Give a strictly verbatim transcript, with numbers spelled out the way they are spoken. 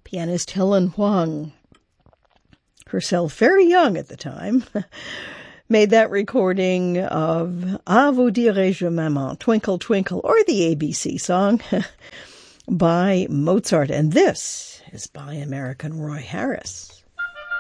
Pianist Helen Huang, herself very young at the time, made that recording of Ah, vous dirai-je maman, Twinkle Twinkle, or the A B C song by Mozart. And this is by American Roy Harris.